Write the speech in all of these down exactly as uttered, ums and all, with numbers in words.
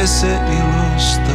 se ilosta.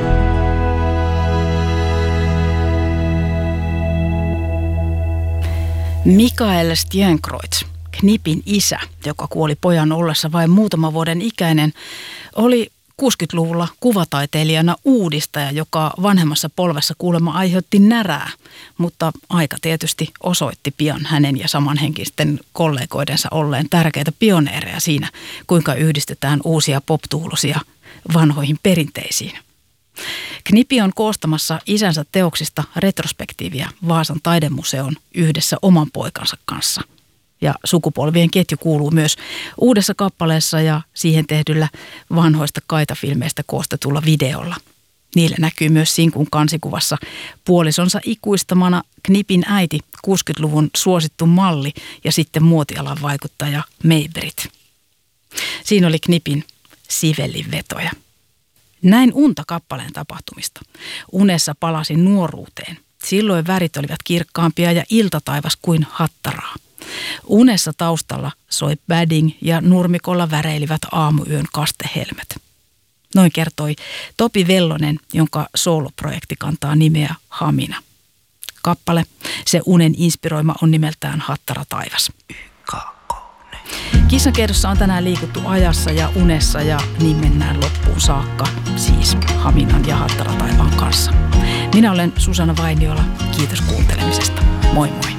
Mikael Stjernkreutz, Knipin isä, joka kuoli pojan ollessa vain muutama vuoden ikäinen, oli kuusikymmentäluvulla kuvataiteilijana uudistaja, joka vanhemmassa polvessa kuulemma aiheutti närää, mutta aika tietysti osoitti pian hänen ja samanhenkisten kollegoidensa olleen tärkeitä pioneereja siinä, kuinka yhdistetään uusia pop-tuulosia vanhoihin perinteisiin. Knipi on koostamassa isänsä teoksista retrospektiiviä Vaasan taidemuseon yhdessä oman poikansa kanssa. Ja sukupolvien ketju kuuluu myös uudessa kappaleessa ja siihen tehdyllä vanhoista kaitafilmeistä koostetulla videolla. Niillä näkyy myös sinkun kansikuvassa puolisonsa ikuistamana Knipin äiti, kuusikymmentäluvun suosittu malli ja sitten muotialan vaikuttaja Maybrit. Siinä oli Knipin Sivellin vetoja. Näin unta kappaleen tapahtumista. Unessa palasin nuoruuteen. Silloin värit olivat kirkkaampia ja iltataivas kuin hattaraa. Unessa taustalla soi Badding ja nurmikolla väreilivät aamuyön kastehelmet. Noin kertoi Topi Vellonen, jonka sooloprojekti kantaa nimeä Hamina. Kappale, se unen inspiroima, on nimeltään Hattara taivas. Kissankehdossa on tänään liikuttu ajassa ja unessa ja niin mennään loppuun saakka, siis Haminan ja Hattara taivaan kanssa. Minä olen Susanna Vainiola, kiitos kuuntelemisesta. Moi moi.